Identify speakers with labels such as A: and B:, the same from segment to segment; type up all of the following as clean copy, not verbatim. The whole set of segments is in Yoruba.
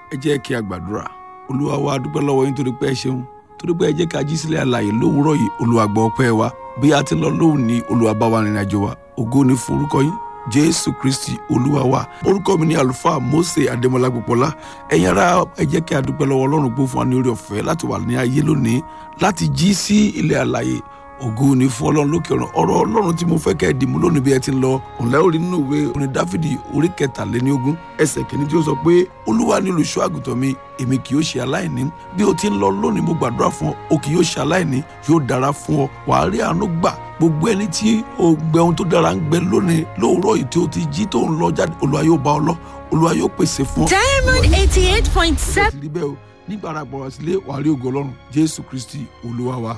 A: ẹ jẹ́ kí a gbàdúrà. Olúwa wa, a dúpẹ́ lọ́wọ́ yín torí pé ẹ ṣeun, torí pé ẹ jẹ́ ká jí sílẹ̀ alààyè lówùúrọ̀ yìí. Olúwa gbọ́ ọpẹ́ wa. Bí a ti lọ lóhùn ní Olúwa bá wa rìnrìn àjò wa. Ògo ni fún orúkọ yín, Jésù Kristi Olúwa wa. Orúkọ mi ni àlùfáà Mósè Adémọ́lá Pópọ́lá. Ẹ̀yin ará, ẹ jẹ́ kí a dúpẹ́ lọ́wọ́ Ọlọ́run pé ó fún wa ní oore ọ̀fẹ́ láti wà ní ayé lónìí, láti jí sí ilẹ̀ alààyè. Ògo ni fún Ọlọ́run lókè ọ̀run. Ọ̀rọ̀ Ọlọ́run tí mo fẹ́ kẹ́ ẹ dìmú lónìí bí ẹ ti ń lọ. Òǹlẹ́ orí nínú ìwé orin Dáfídì orí 23 ẹsẹ̀ kìíní tí ó sọ pé Olúwa ni olùṣọ́ àgùntàn mi, èmi kì yóò ṣe aláìní. Bí o ti ń lọ lónìí, mo gbàdúrà fún ọ, o kì yóò ṣe aláìní, yóò dára fún ọ, wàá rí àánú gbà. Gbogbo ẹni tí o gbẹ ohun tó dára ń gbẹ lónìí lóòrọ̀ yìí tí o ti jí tó ń lọ jáde, Olúwa yóò bá ọ lọ, Olúwa yóò pèsè fún ọ.
B: Diamond 88.7.
A: Nígbà ara gbọ̀rọ̀ sílé, wàá rí ògo Ọlọ́run. Jésù Kristi Olúwa wa.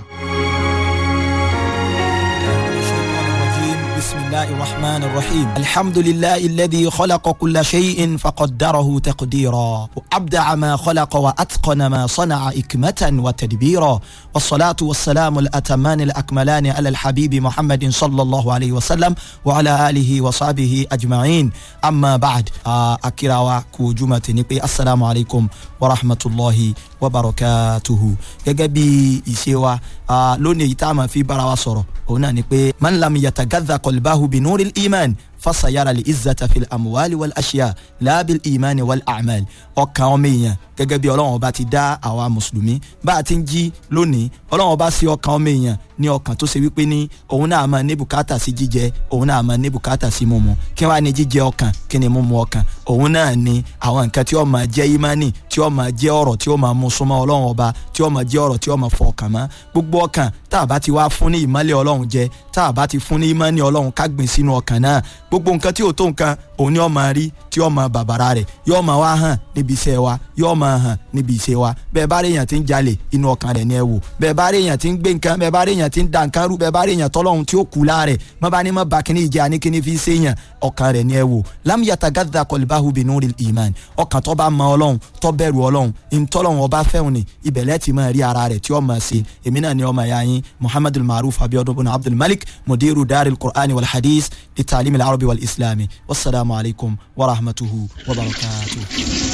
C: بسم الله الرحمن الرحيم الحمد لله الذي خلق كل شيء فقدره تقديرا وأبدع ما خلق وأتقن ما صنع إكمة وتدبيرا والصلاة والسلام الأتمان الأكملان على الحبيب محمد صلى الله عليه وسلم وعلى آله وصحبه أجمعين أما بعد أكراوا كوجمة نبي السلام عليكم ورحمة الله وبركاته جاجبي إسيوا لوني يتعمى في براوسرو هنا نبي من لم يتغذى قلبه بنور الإيمان فسيرى العزة في الأموال والأشياء لا بالإيمان والأعمال. ọkàn ọmọ èèyàn gẹ́gẹ́ bí Ọlọ́run ọba ti dá àwa mùsùlùmí bá a ti ń jí lónìí, Ọlọ́run ọba sí ọkàn ọmọ èèyàn ní ọkàn tó ṣe wípé ní òun náà máa ní bùkátà sí jíjẹ, òun náà máa ní bùkátà sí mímu. Kí wàá ní jíjẹ ọkàn, kí ni mímu ọkàn? Òun náà ni àwọn nǹkan tí ó máa jẹ́ ìmánì, tí ó máa jẹ́ ọ̀rọ̀ tí ó máa mú súnmọ́ Ọlọ́run ọba, tí ó máa jẹ́ ọ̀rọ̀ tí ó máa fọ ọkàn mọ́. Gbogbo ọkàn tá a bá ti wá fún ní ìmọ́lẹ̀ Ọlọ́run jẹ, tá a bá ti fún ní ìmánì Ọlọ́run ká gbìn sínú ọkàn náà, gbogbo nǹkan tí ò tó nǹkan òun ni ó máa rí, tí ó máa bàbàrà rẹ̀, yóò máa wá hàn níbi iṣẹ́ wa, yóò máa hàn níbi iṣẹ́ wa. Bẹ́ẹ̀ bá rí èèyàn tí ń jalè, inú ọkàn rẹ̀ ni ẹ wò. Bẹ́ẹ̀ bá rí èèyàn tí ń gbé nǹkan, bẹ́ẹ̀ bá rí èèyàn tí ń da nǹkan rú, bẹ́ẹ̀ bá rí èèyàn tọ́lọ́hun tí ó kú láàrẹ̀, má bá ní má ba kíní ìjà ní kíní fi ṣe èèyàn, ọkàn rẹ̀ ni ẹ wò. Lam yatagadda qalbahu binuril iman. Ọkàn tó bá mọ Ọlọ́run, tó bẹ̀rù Ọlọ́run, ìtọ́lọ́hun ọba fẹ́hùn ni, ibẹ̀lẹ́ ti máa rí ara rẹ̀ tí ó máa ṣe. Èmi náà ni ọmọ ìyá yín Muhammadul Maruf Abiodun bin Abdul Malik, mudiru daril Qur'ani wal Hadith li ta'lim al arabi wal islami. Wassalamu alaikum wa rahmatuhu wa barakatuh.